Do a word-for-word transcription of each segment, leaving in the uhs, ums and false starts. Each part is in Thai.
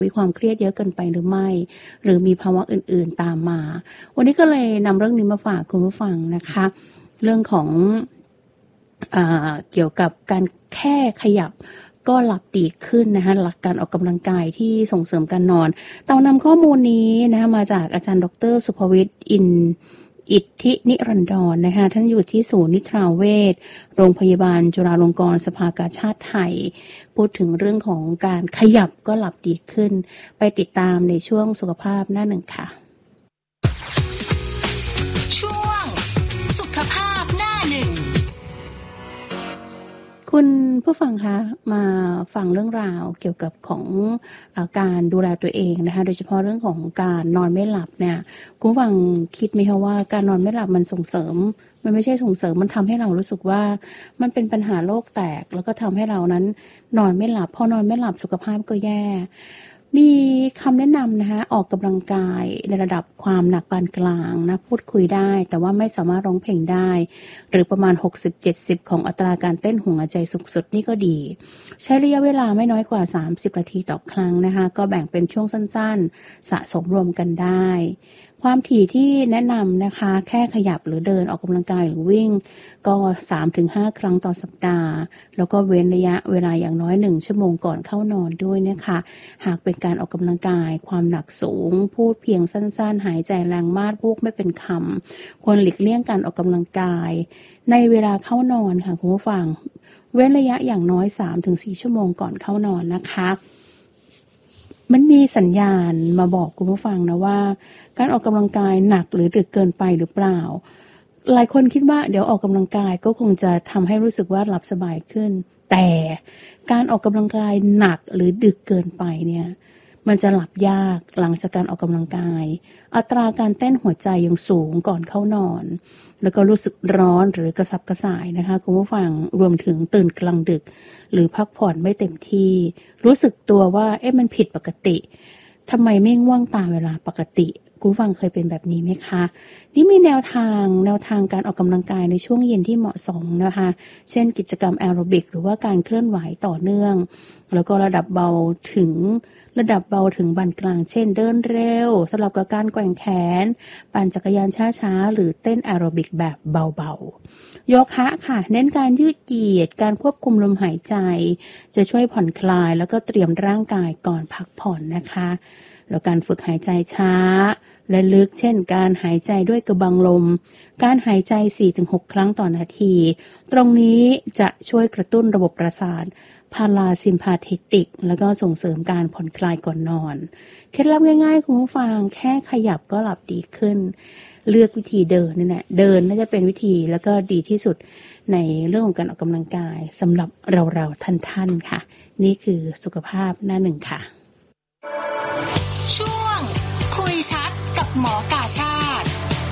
มีความเครียดเยอะเกินไปหรือไม่หรือมีภาวะอื่นๆตามมาวันนี้ก็เลยนำเรื่องนี้มาฝากคุณผู้ฟังนะคะเรื่องของอ่าเกี่ยวกับการแค่ขยับก็หลับดีขึ้นนะคะหลักการออกกำลังกายที่ส่งเสริมการนอนเรานำข้อมูลนี้นะคะมาจากอาจารย์ดรสุภวิทย์อินอิทธินิรันดรนะคะท่านอยู่ที่ศูนย์นิทราเวชโรงพยาบาลจุฬาลงกรณ์สภากาชาดไทยพูดถึงเรื่องของการขยับก็หลับดีขึ้นไปติดตามในช่วงสุขภาพหน้าหนึ่งค่ะช่วงสุขภาพหน้าหนึ่งคุณผู้ฟังคะมาฟังเรื่องราวเกี่ยวกับของเอ่อการดูแลตัวเองนะคะโดยเฉพาะเรื่องของการนอนไม่หลับเนี่ยคุณผู้ฟังคิดไหมคะว่าการนอนไม่หลับมันส่งเสริมมันไม่ใช่ส่งเสริมมันทำให้เรารู้สึกว่ามันเป็นปัญหาโรคแตกแล้วก็ทำให้เรานั้นนอนไม่หลับพอนอนไม่หลับสุขภาพก็แย่มีคำแนะนำนะคะออกกำลังกายในระดับความหนักปานกลางนะพูดคุยได้แต่ว่าไม่สามารถร้องเพลงได้หรือประมาณ หกสิบถึงเจ็ดสิบ ของอัตราการเต้นหัวใจสูงสุดนี่ก็ดีใช้ระยะเวลาไม่น้อยกว่าสามสิบนาทีต่อครั้งนะคะก็แบ่งเป็นช่วงสั้นๆสะสมรวมกันได้ความถี่ที่แนะนำนะคะแค่ขยับหรือเดินออกกำลังกายหรือวิ่งก็ สามถึงห้า ครั้งต่อสัปดาห์แล้วก็เว้นระยะเวลาอย่างน้อยหนึ่งชั่วโมงก่อนเข้านอนด้วยนะคะหากเป็นการออกกำลังกายความหนักสูงพูดเพียงสั้นๆหายใจแรงมากพูดไม่เป็นคำควรหลีกเลี่ยงการออกกำลังกายในเวลาเข้านอนค่ะคุณผู้ฟังเว้นระยะอย่างน้อย สามถึงสี่ ชั่วโมงก่อนเข้านอนนะคะมันมีสัญญาณมาบอกคุณผู้ฟังนะว่าการออกกำลังกายหนักหรือดึกเกินไปหรือเปล่าหลายคนคิดว่าเดี๋ยวออกกำลังกายก็คงจะทำให้รู้สึกว่าหลับสบายขึ้นแต่การออกกำลังกายหนักหรือดึกเกินไปเนี่ยมันจะหลับยากหลังจากการออกกำลังกายอัตราการเต้นหัวใจยังสูงก่อนเข้านอนแล้วก็รู้สึกร้อนหรือกระสับกระส่ายนะคะคุณผู้ฟังรวมถึงตื่นกลางดึกหรือพักผ่อนไม่เต็มที่รู้สึกตัวว่าเอ๊ะมันผิดปกติทำไมไม่ง่วงตามเวลาปกติคุณผู้ฟังเคยเป็นแบบนี้ไหมคะนี่มีแนวทางแนวทางการออกกำลังกายในช่วงเย็นที่เหมาะสมนะคะเช่นกิจกรรมแอโรบิกหรือว่าการเคลื่อนไหวต่อเนื่องแล้วก็ระดับเบาถึงระดับเบาถึงปานกลางเช่นเดินเร็วสลับกับการแกว่งแขนปั่นจักรยานช้าๆหรือเต้นแอโรบิกแบบเบาๆโยคะค่ะเน้นการยืดเหยียดการควบคุมลมหายใจจะช่วยผ่อนคลายแล้วก็เตรียมร่างกายก่อนพักผ่อนนะคะแล้วการฝึกหายใจช้าและลึกเช่นการหายใจด้วยกระบังลมการหายใจ สี่ถึงหก ครั้งต่อนาทีตรงนี้จะช่วยกระตุ้นระบบประสาทพาราซิมพาเทติกแล้วก็ส่งเสริมการผ่อนคลายก่อนนอนเคล็ดลับง่ายๆคุณผู้ฟังแค่ขยับก็หลับดีขึ้นเลือกวิธีเดินนี่แหละเดินน่าจะเป็นวิธีแล้วก็ดีที่สุดในเรื่องของการออกกำลังกายสำหรับเราๆท่านๆค่ะนี่คือสุขภาพหน้าหนึ่งค่ะช่วงคุยชัดกับหมอกาชาติ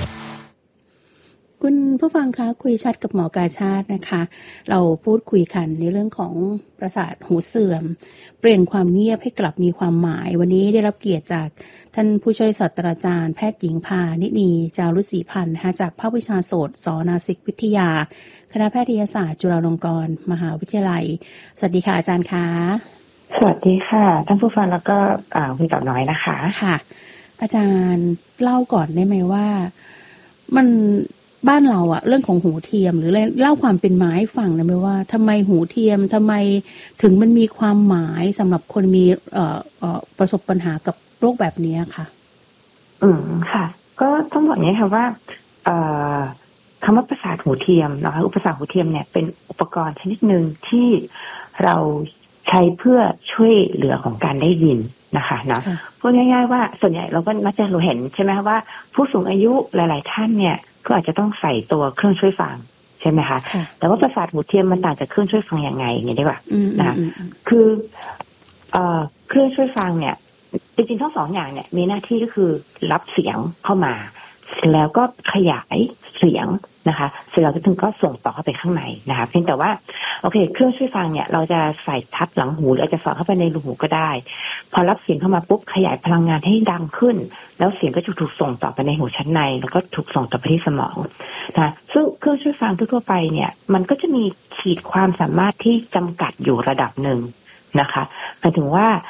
คุณผู้ฟังคะคุยชัดกับหมอกาชาตินะคะเราพูดคุยกันในเรื่องของประสาทหูเสื่อมเปลี่ยนความเงียบให้กลับมีความหมายวันนี้ได้รับเกียรติจากท่านผู้ช่วยศาสตราจารย์แพทย์หญิงพานินีจารุศรีพันธ์นะคะจากภาควิชาโสตศนาสิกวิทยาคณะแพทยศาสตร์จุฬาลงกรณ์มหาวิทยาลัยสวัสดีค่ะอาจารย์คะสวัสดีค่ะท่านผู้ฟังแล้วก็คุณต่อน้อยนะคะค่ะอาจารย์เล่าก่อนได้ไหมว่ามันบ้านเราอะเรื่องของหูเทียมหรืออะไรเล่าความเป็นมาให้ฟังได้ไหมว่าทำไมหูเทียมทำไมถึงมันมีความหมายสำหรับคนมีเอ่อเอ่อประสบปัญหากับโรคแบบนี้ค่ะอืมค่ะก็ต้องบอกอย่างนี้ค่ะว่าเอ่อคำว่าประสาทหูเทียมนะคะอุปสรรคหูเทียมเนี่ยเป็นอุปกรณ์ชนิดหนึ่งที่เราใช้เพื่อช่วยเหลือของการได้ยินนะคะเนาะพูดง่ายๆว่าส่วนใหญ่เราก็มักจะเราเห็นใช่ไหมว่าผู้สูงอายุหลายๆท่านเนี่ยก็อาจจะต้องใส่ตัวเครื่องช่วยฟังใช่ไหมคะแต่ว่าประสาทหูเทียมมันต่างจากเครื่องช่วยฟังยังไงอย่างนี้ดีกว่านะคะคือเอ่อเครื่องช่วยฟังเนี่ยจริงๆทั้งสองอย่างเนี่ยมีหน้าที่ก็คือรับเสียงเข้ามาแล้วก็ขยายเสียงนะคะเสร็จแล้วถึงก็ส่งต่อเข้าไปข้างในนะคะเพียงแต่ว่าโอเคเครื่องช่วยฟังเนี่ยเราจะใส่ทับหลังหูหรืออาจจะสอดเข้าไปในรูหูก็ได้พอรับเสียงเข้ามาปุ๊บขยายพลังงานให้ดังขึ้นแล้วเสียงก็จะถูกส่งต่อไปในหูชั้นในแล้วก็ถูกส่งต่อไปที่สมองนะซึ่งเครื่องช่วยฟังทั่วๆไปเนี่ยมันก็จะมีขีดความสามารถที่จำกัดอยู่ระดับหนึ่งนะคะหมายถึงว่า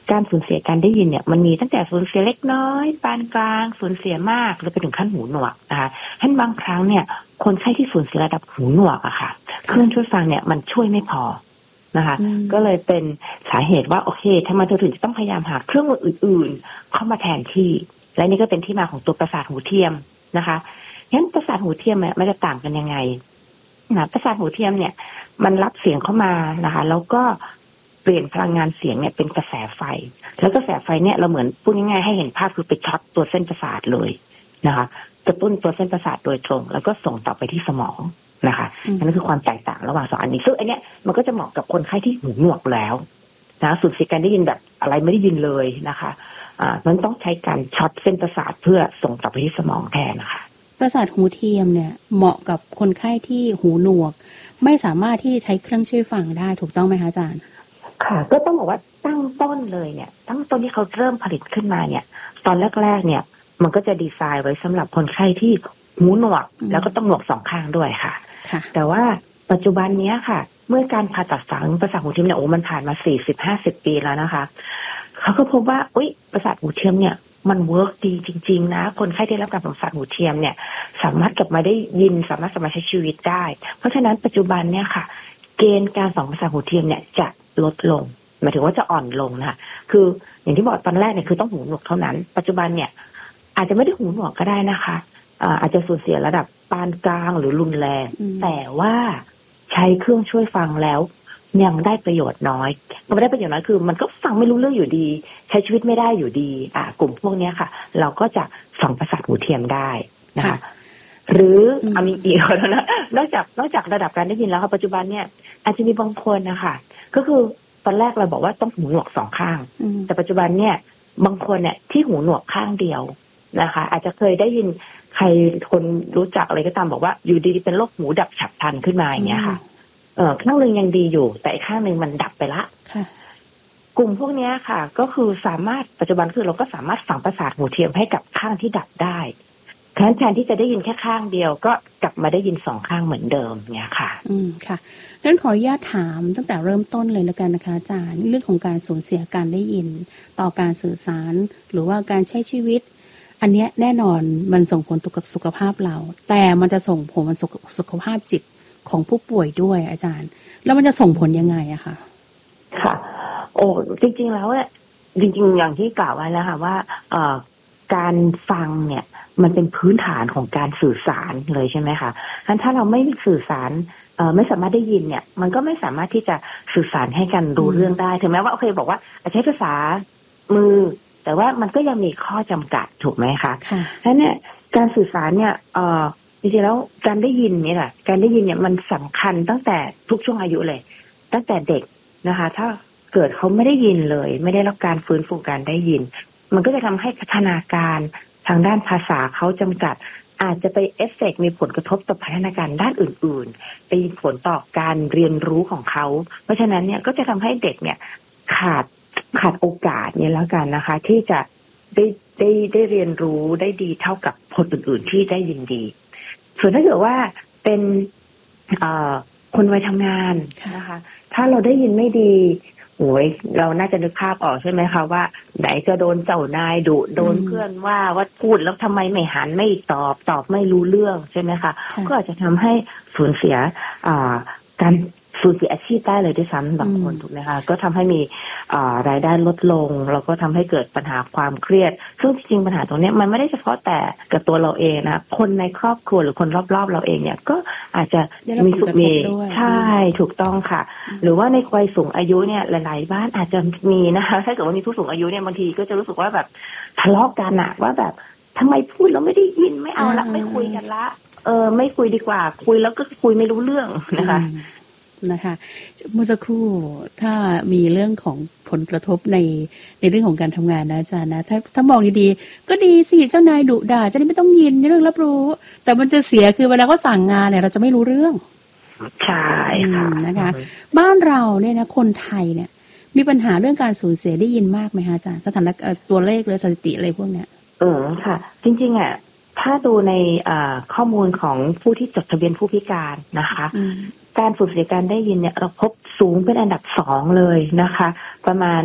การสูญเสียการได้ยินเนี่ยมันมีตั้งแต่สูญเสียเล็กน้อยปานกลางสูญเสียมากหรือไปถึงขั้นหูหนวกนะคะฉะนั้นบางครั้งเนี่ยคนไข้ที่สูญเสียระดับหูหนวกอะค่ะเครื่องช่วยฟังเนี่ยมันช่วยไม่พอนะคะก็เลยเป็นสาเหตุว่าโอเคทำไมเธอถึงจะต้องพยายามหาเครื่องมืออื่นๆเข้ามาแทนที่และนี่ก็เป็นที่มาของตัวประสาทหูเทียมนะคะงั้นประสาทหูเทียมเนี่ยมันจะต่างกันยังไงนะประสาทหูเทียมเนี่ยมันรับเสียงเข้ามานะคะแล้วก็เปลี่ยนพลังงานเสียงเนี่ยเป็นกระแสไฟแล้วกระแสไฟเนี่ยเราเหมือนพูดง่ายๆให้เห็นภาพคือไปช็อตตัวเส้นประสาทเลยนะคะกระตุ้นตัวเส้นประสาทโดยตรงแล้วก็ส่งต่อไปที่สมองนะคะนั่นคือความแตกต่างระหว่างสองอันนี้ซึ่งอันเนี้ยมันก็จะเหมาะกับคนไข้ที่หูหนวกแล้วนะสูญเสียการได้ยินแบบอะไรไม่ได้ยินเลยนะคะอ่ามันต้องใช้การช็อตเส้นประสาทเพื่อส่งต่อไปที่สมองแทนนะคะประสาทหูเทียมเนี่ยเหมาะกับคนไข้ที่หูหนวกไม่สามารถที่ใช้เครื่องช่วยฟังได้ถูกต้องไหมคะอาจารย์ค่ะก็ต้องบอกว่าตั้งต้นเลยเนี่ยตั้งต้นที่เขาเริ่มผลิตขึ้นมาเนี่ยตอนแรกๆเนี่ยมันก็จะดีไซน์ไว้สำหรับคนไข้ที่หูหนวกแล้วก็ต้องหนวกสองข้างด้วยค่ะแต่ว่าปัจจุบันนี้ค่ะเมื่อการผ่าตัดฝังประสาทหูเทียมเนี่ยโอ้มันผ่านมาสี่สิบห้าสิบปีแล้วนะคะเขาก็พบว่าอุ๊ยประสาทหูเทียมเนี่ยมันเวิร์กดีจริงๆนะคนไข้ที่รับการประสาทหูเทียมเนี่ยสามารถกลับมาได้ยินสามารถสามารถใช้ชีวิตได้เพราะฉะนั้นปัจจุบันเนี่ยค่ะเกณฑ์การฝังประสาทหูเทียมเนี่ยจะลดลงหมายถึงว่าจะอ่อนลงนะคะคืออย่างที่บอกตอนแรกเนี่ยคือต้องหูหนวกเท่านั้นปัจจุบันเนี่ยอาจจะไม่ได้หูหนวกก็ได้นะคะอาจจะสูญเสียระดับปานกลางหรือรุนแรงแต่ว่าใช้เครื่องช่วยฟังแล้วยังได้ประโยชน์น้อยไม่ได้ประโยชน์น้อยคือมันก็ฟังไม่รู้เรื่องอยู่ดีใช้ชีวิตไม่ได้อยู่ดีอ่ากลุ่มพวกนี้ค่ะเราก็จะฝังประสาทหูเทียมได้นะคะหรืออามีอีกแล้วนะนอกจากนอกจากระดับการได้ยินแล้วค่ะปัจจุบันเนี่ยอาจจะมีบางคนนะคะก็คือตอนแรกเราบอกว่าต้องหูหนวกสองข้างแต่ปัจจุบันเนี่ยบางคนเนี่ยที่หูหนวกข้างเดียวนะคะอาจจะเคยได้ยินใครคนรู้จักอะไรก็ตามบอกว่าอยู่ดีๆเป็นโรคหูดับฉับพลันขึ้นมาอย่างเงี้ยค่ะเออข้างหนึ่งยังดีอยู่แต่อีกข้างหนึ่งมันดับไปละกลุ่มพวกนี้ค่ะก็คือสามารถปัจจุบันคือเราก็สามารถฝังประสาทหูเทียมให้กับข้างที่ดับได้แทนที่จะได้ยินแค่ข้างเดียวก็กลับมาได้ยินสองข้างเหมือนเดิมเนี่ยค่ะอืมค่ะงั้นขออนุญาตถามตั้งแต่เริ่มต้นเลยแล้วกันนะคะอาจารย์เรื่องของการสูญเสียการได้ยินต่อการสื่อสารหรือว่าการใช้ชีวิตอันนี้แน่นอนมันส่งผลต่อสุขภาพเราแต่มันจะส่งผลมันสุขภาพจิตของผู้ป่วยด้วยอาจารย์แล้วมันจะส่งผลยังไงอะคะค่ะโอ้จริงๆแล้วเนี่ยจริงๆอย่างที่กล่าวไว้แล้วค่ะว่าเอ่อการฟังเนี่ยมันเป็นพื้นฐานของการสื่อสารเลยใช่ไหมคะงั้นถ้าเราไม่สื่อสารเอ่อไม่สามารถได้ยินเนี่ยมันก็ไม่สามารถที่จะสื่อสารให้กันรู้เรื่องได้ถึงแม้ว่าโอเคบอกว่าใช้ภาษามือแต่ว่ามันก็ยังมีข้อจำกัดถูกไหมคะค่ะฉะนั้นเนี่ยการสื่อสารเนี่ยเอ่อจริงๆแล้วการได้ยินนี่แหละการได้ยินเนี่ยมันสำคัญตั้งแต่ทุกช่วงอายุเลยตั้งแต่เด็กนะคะถ้าเกิดเขาไม่ได้ยินเลยไม่ได้รับการฟื้นฟูการได้ยินมันก็จะทำให้พัฒนาการทางด้านภาษาเขาจำกัดอาจจะไปเอฟเฟกต์มีผลกระทบต่อพัฒนาการด้านอื่นๆไปมีผลต่อการเรียนรู้ของเขาเพราะฉะนั้นเนี่ยก็จะทำให้เด็กเนี่ยขาดขาดโอกาสเนี่ยแล้วกันนะคะที่จะได้ได้ได้เรียนรู้ได้ดีเท่ากับคนอื่นๆที่ได้ยินดีส่วนถ้าเกิดว่าเป็นคนวัยทำงานนะคะถ้าเราได้ยินไม่ดีโอ้ยเราน่าจะนึกภาพออกใช่ไหมคะว่าไหนจะโดนเจ้านายดุโดนเพื่อนว่าว่าพูดแล้วทำไมไม่หันไม่ตอบตอบไม่รู้เรื่องใช่ไหมคะก็อาจจะทำให้สูญเสียการสูญเสียอาชีพได้เลยด้วยซ้ำบางคนถูกไหมคะก็ทำให้มีรายได้ลดลงแล้วก็ทำให้เกิดปัญหาความเครียดซึ่งจริงๆปัญหาตรงนี้มันไม่ได้เฉพาะแต่กับตัวเราเองนะคนในครอบครัวหรือคนรอบๆเราเองเนี่ยก็อาจจะมีสุขมีใช่ถูกต้องค่ะหรือว่าในวัยสูงอายุเนี่ยหลายๆบ้านอาจจะมีนะคะถ้าเกิดว่ามีผู้สูงอายุเนี่ยบางทีก็จะรู้สึกว่าแบบทะเลาะกันอะว่าแบบทำไมพูดแล้วไม่ได้ยินไม่เอาละไม่คุยกันละเออไม่คุยดีกว่าคุยแล้วก็คุยไม่รู้เรื่องนะคะนะคะเมื่อสักครู่ถ้ามีเรื่องของผลกระทบในในเรื่องของการทำงานนะอาจารย์นะถ้าถ้ามองดีๆก็ดีสิเจ้านายดุด่าจะได้ไม่ต้องยินเรื่องรับรู้แต่มันจะเสียคือเวลาเขาสั่งงานเนี่ยเราจะไม่รู้เรื่องใช่ค่ะนะคะบ้านเราเนี่ยนะคนไทยเนี่ยมีปัญหาเรื่องการสูญเสียได้ยินมากไหมคะอาจารย์สถานตัวเลขหรือสถิติอะไรพวกเนี้ยเออค่ะจริงๆอ่ะถ้าดูในข้อมูลของผู้ที่จดทะเบียนผู้พิการนะคะการสูญเสียการได้ยินเนี่ยเราพบสูงเป็นอันดับสองเลยนะคะประมาณ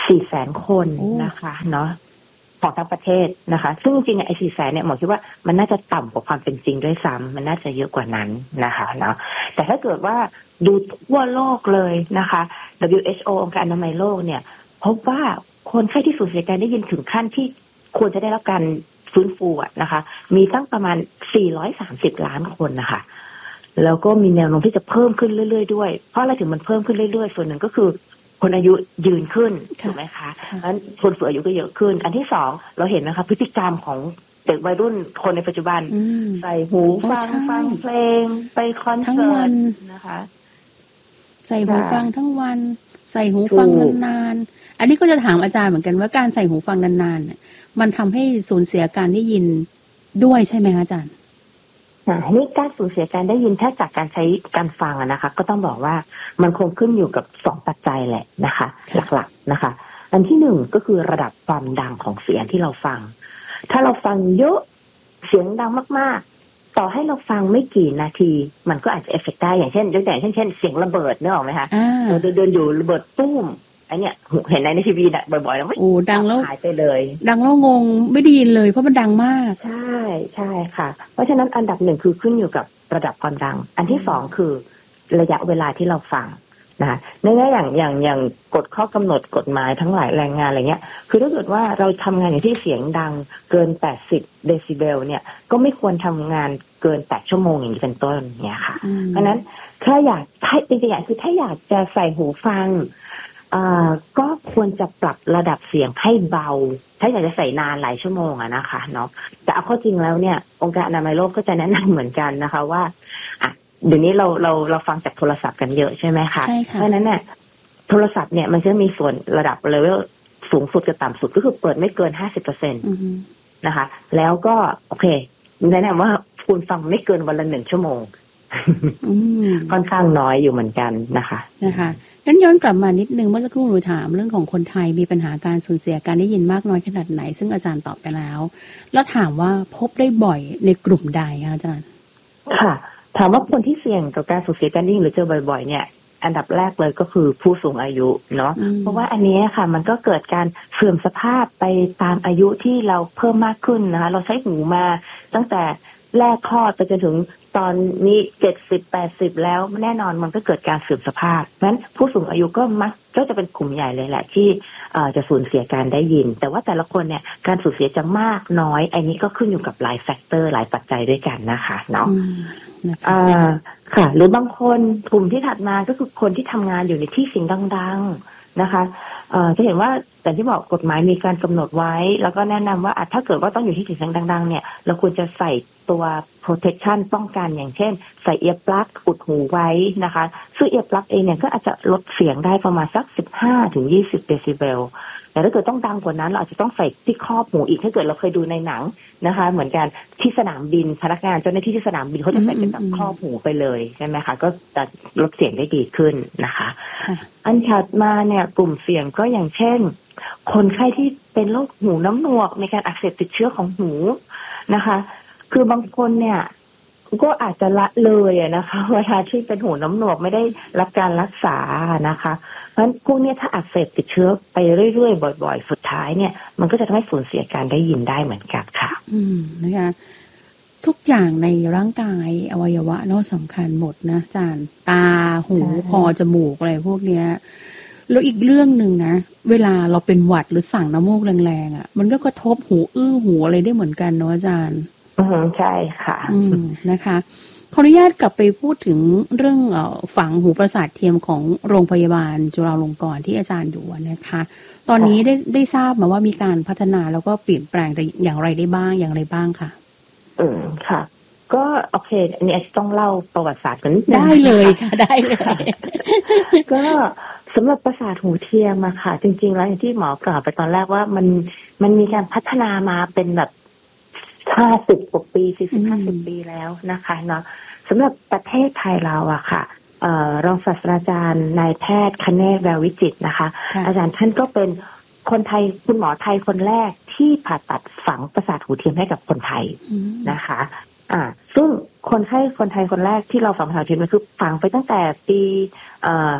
สี่แสนคนนะคะเนาะของทั้งประเทศนะคะซึ่งจริงๆไอ้สี่แสนเนี่ยหมอคิดว่ามันน่าจะต่ำกว่าความเป็นจริงด้วยซ้ำมันน่าจะเยอะกว่านั้นนะคะเนาะแต่ถ้าเกิดว่าดูทั่วโลกเลยนะคะ ดับเบิลยู เอช โอ องค์การอนามัยโลกเนี่ยพบว่าคนไข้ที่สูญเสียการได้ยินถึงขั้นที่ควรจะได้รับการฟื้นฟูอะนะคะมีตั้งประมาณสี่ร้อยสามสิบล้านคนนะคะแล้วก็มีแนวโน้มที่จะเพิ่มขึ้นเรื่อยๆด้วยเพราะอะไรถึงมันเพิ่มขึ้นเรื่อยๆส่วนหนึ่งก็คือคนอายุยืนขึ้นถูกไหมคะงั้นคนสูงอายุก็เยอะขึ้นอันที่สองเราเห็นนะคะพฤติกรรมของเด็กวัยรุ่นคนในปัจจุบันใส่หูฟังฟังเพลงไปคอนเสิร์ตนะคะใส่หูฟังทั้งวันใส่หูฟังนานๆอันนี้ก็จะถามอาจารย์เหมือนกันว่าการใส่หูฟังนานๆเนี่ยมันทำให้สูญเสียการได้ยินด้วยใช่ไหมคะอาจารย์อันนี้การสูญเสียการได้ยินถ้าจากการใช้การฟังนะคะก็ต้องบอกว่ามันคงขึ้นอยู่กับสองปัจจัยแหละนะคะหลักๆนะคะอันที่หนึ่งก็คือระดับความดังของเสียงที่เราฟังถ้าเราฟังเยอะเสียงดังมากๆต่อให้เราฟังไม่กี่นาทีมันก็อาจจะเอฟเฟกต์ได้อย่างเช่นยกตัวอย่างเช่นเช่นเสียงระเบิดนึกออกไหมคะเราเดินอยู่ระเบิดตุ้มไอเนี้ยเห็นในในทีวีน่ะบ่อยๆแล้วไม่ดังแล้วหายไปเลยดังแล้วงงไม่ได้ยินเลยเพราะมันดังมากใช่ใช่ค่ะเพราะฉะนั้นอันดับหนึ่งคือขึ้นอยู่กับระดับความดังอันที่สองคือระยะเวลาที่เราฟังนะคะในแง่อย่างอย่างอย่างกฎข้อกำหนดกฎหมายทั้งหลายแรงงานอะไรเงี้ยคือถ้าเกิดว่าเราทำงานอย่างที่เสียงดังเกินแปดสิบเดซิเบลเนี่ยก็ไม่ควรทำงานเกินแปดชั่วโมงอย่างนี้เป็นต้นเนี่ยค่ะเพราะนั้นถ้าอยากถ้าจริงๆอย่างคือถ้าอยากจะใส่หูฟังก็ควรจะปรับระดับเสียงให้เบาถ้าอยากจะใส่นานหลายชั่วโมงอะนะคะเนาะแต่เอาเข้าจริงแล้วเนี่ยองค์การอนามัยโลกก็จะแนะนำเหมือนกันนะคะว่าอ่ะเดี๋ยวนี้เราเราเราฟังจากโทรศัพท์กันเยอะใช่ไหมคะเพราะนั้นเนี่ยโทรศัพท์เนี่ยมันจะมีส่วนระดับเลเวลสูงสุดกับต่ำสุดก็คือเปิดไม่เกินห้าสิบเปอร์เซ็นต์นะคะแล้วก็โอเคแนะนำว่าคุณฟังไม่เกินวันละหนึ่งชั่วโมงค่อนข้างน้อยอยู่เหมือนกันนะคะนะคะงั้นย้อนกลับมานิดนึงเมื่อสักครู่หนูถามเรื่องของคนไทยมีปัญหาการสูญเสียการได้ยินมากน้อยขนาดไหนซึ่งอาจารย์ตอบไปแล้วแล้วถามว่าพบได้บ่อยในกลุ่มใดคะอาจารย์ค่ะถามว่าคนที่เสี่ยงต่อการสูญเสียการได้ยินหรือเจอบ่อยๆเนี่ยอันดับแรกเลยก็คือผู้สูงอายุเนาะเพราะว่าอันนี้ค่ะมันก็เกิดการเสื่อมสภาพไปตามอายุที่เราเพิ่มมากขึ้นนะคะเราใช้หูมาตั้งแต่แรกคลอดไปจนถึงตอนนี้เจ็ดสิบแปดสิบแล้วแน่นอนมันก็เกิดการเสื่อมสภาพเพราะฉะนั้นผู้สูงอายุก็มักก็จะเป็นกลุ่มใหญ่เลยแหละที่จะสูญเสียการได้ยินแต่ว่าแต่ละคนเนี่ยการสูญเสียจะมากน้อยอันนี้ก็ขึ้นอยู่กับหลายแฟกเตอร์หลายปัจจัยด้วยกันนะคะเนาะอ่าค่ะหรือบางคนกลุ่มที่ถัดมาก็คือคนที่ทำงานอยู่ในที่เสียงดังๆนะคะเอ่อจะเห็นว่าแต่ที่บอกกฎหมายมีการกำหนดไว้แล้วก็แนะนำว่าถ้าเกิดว่าต้องอยู่ที่เสียงดังๆเนี่ยเราควรจะใส่ตัว protection ป้องกันอย่างเช่นใส่เอียร์ปลั๊กอุดหูไว้นะคะซึ่งเอียร์ปลั๊กเองเนี่ยก็อาจจะลดเสียงได้ประมาณสักสิบห้าถึงยี่สิบเดซิเบลแต่ถ้าเกิดต้องดังกว่านั้นเราอาจจะต้องใส่ที่ครอบหูอีกถ้าเกิดเราเคยดูในหนังนะคะเหมือนกันที่สนามบินพนักงานเจ้าหน้าที่ที่สนามบินเขาจะใส่เป็นแบบครอบหูไปเลยใช่ไหมคะก็จะลดเสียงได้ดีขึ้นนะคะอันถัดมาเนี่ยกลุ่มเสี่ยงก็อย่างเช่นคนไข้ที่เป็นโรคหูน้ำหนวกในการอักเสบติดเชื้อของหูนะคะคือบางคนเนี่ยก็อาจจะละเลยอะนะคะเวลาที่เป็นหูน้ำหนวกไม่ได้รับการรักษานะคะเพราะฉะนั้นพวกนี้ถ้าอักเสบติดเชื้อไปเรื่อยๆบ่อยๆสุดท้ายเนี่ยมันก็จะทำให้สูญเสียการได้ยินได้เหมือนกันค่ะอืมนะคะทุกอย่างในร่างกายอวัยวะเนาะสำคัญหมดนะอาจารย์ตาหูคอจมูกอะไรพวกเนี้ยแล้วอีกเรื่องหนึ่งนะเวลาเราเป็นหวัดหรือสั่งน้ำมูกแรงๆอ่ะมันก็กระทบหูอื้อหูอะไรได้เหมือนกันเนาะอาจารย์อืมใช่ค่ะอืมนะคะขออนุญาตกลับไปพูดถึงเรื่องเอ่อฝังหูประสาทเทียมของโรงพยาบาลจุฬาลงกรณ์ที่อาจารย์อยู่นะคะตอนนี้ได้ได้ทราบมาว่ามีการพัฒนาแล้วก็เปลี่ยนแปลงแต่อย่างไรได้บ้างอย่างไรบ้างค่ะอืมค่ะก็โอเคอันนี้ต้องเล่าประวัติศาสตร์กันนิดนึงได้เลยค่ะได้เลยก็สำหรับประสาทหูเทียมอะค่ะจริงๆแล้วอย่างที่หมอกล่าวไปตอนแรกว่ามันมันมีการพัฒนามาเป็นแบบห้าสิบกว่าปีสี่สิบห้าสิบปีแล้วนะคะเนาะสำหรับประเทศไทยเราอะค่ะเอ่อรองศาสตราจารย์นายแพทย์คเนศแวววิจิตรนะคะอาจารย์ท่านก็เป็นคนไทยคุณหมอไทยคนแรกที่ผ่าตัดฝังประสาทหูเทียมให้กับคนไทยนะคะอ่าซึ่งคนไข้คนไทยคนแรกที่เราฝังประสาทหูเทียมมันคือฝังไปตั้งแต่ปีเอ่อ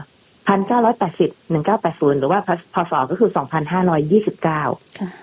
พันเก้าร้อยแปดสิบ หนึ่งเก้าแปดศูนย์ หรือว่าพศก็คือ สองพันห้าร้อยยี่สิบเก้าค่ะ